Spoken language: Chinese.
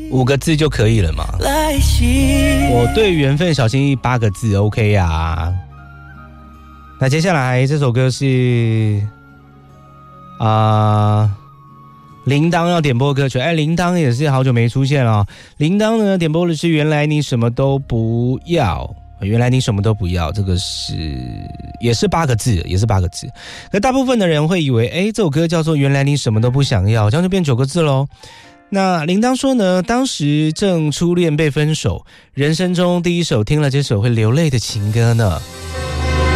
5个字就可以了嘛。我对缘分小心翼翼8个字 OK 啊。那接下来这首歌是铃铛要点播歌曲，铃铛也是好久没出现了。铃铛呢点播的是原来你什么都不要，原来你什么都不要，这个也是8个字，也是8个字。可大部分的人会以为，这首歌叫做原来你什么都不想要，这样就变9个字咯。那铃铛说呢，当时正初恋被分手，人生中第一首听了这首会流泪的情歌呢。